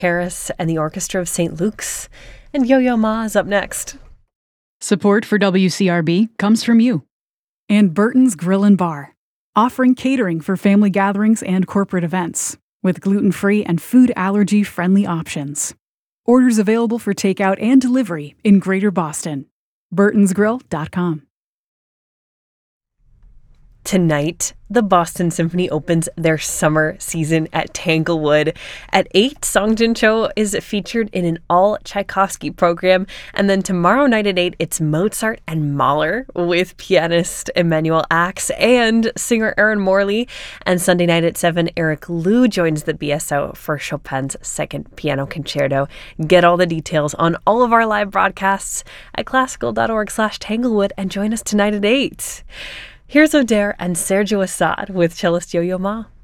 Harris and the Orchestra of St. Luke's. And Yo-Yo Ma is up next. Support for WCRB comes from you. And Burton's Grill and Bar, offering catering for family gatherings and corporate events, with gluten-free and food allergy-friendly options. Orders available for takeout and delivery in Greater Boston. burtonsgrill.com. Tonight, the Boston Symphony opens their summer season at Tanglewood. At 8, Song Jin Cho is featured in an all-Tchaikovsky program. And then tomorrow night at 8, it's Mozart and Mahler with pianist Emanuel Ax and singer Aaron Morley. And Sunday night at 7, Eric Liu joins the BSO for Chopin's Second Piano Concerto. Get all the details on all of our live broadcasts at classical.org/Tanglewood and join us tonight at 8. Here's Oder and Sergio Assad with cellist Yo-Yo Ma.